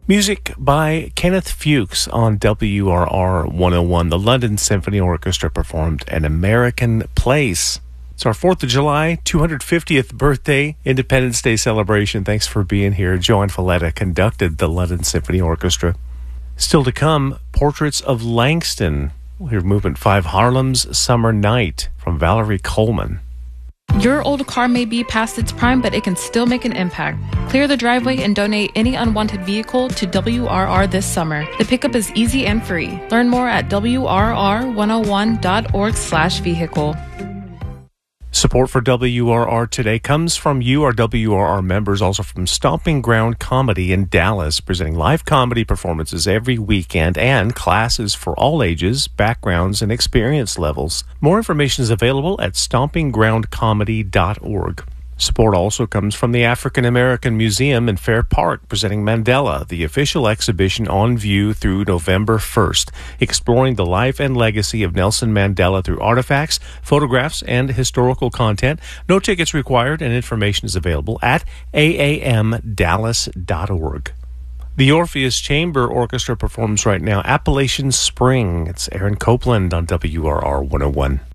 Music by Kenneth Fuchs on WRR 101. The London Symphony Orchestra performed An American Place. It's our 4th of July, 250th birthday, Independence Day celebration. Thanks for being here. Joan Falletta conducted the London Symphony Orchestra. Still to come, Portraits of Langston. We'll hear Movement 5, Harlem's Summer Night from Valerie Coleman. Your old car may be past its prime, but it can still make an impact. Clear the driveway and donate any unwanted vehicle to WRR this summer. The pickup is easy and free. Learn more at WRR101.org/vehicle. Support for WRR today comes from you, our WRR members, also from Stomping Ground Comedy in Dallas, presenting live comedy performances every weekend and classes for all ages, backgrounds, and experience levels. More information is available at stompinggroundcomedy.org. Support also comes from the African American Museum in Fair Park, presenting Mandela, the official exhibition on view through November 1st, exploring the life and legacy of Nelson Mandela through artifacts, photographs, and historical content. No tickets required, and information is available at aamdallas.org. The Orpheus Chamber Orchestra performs right now Appalachian Spring. It's Aaron Copeland on WRR 101.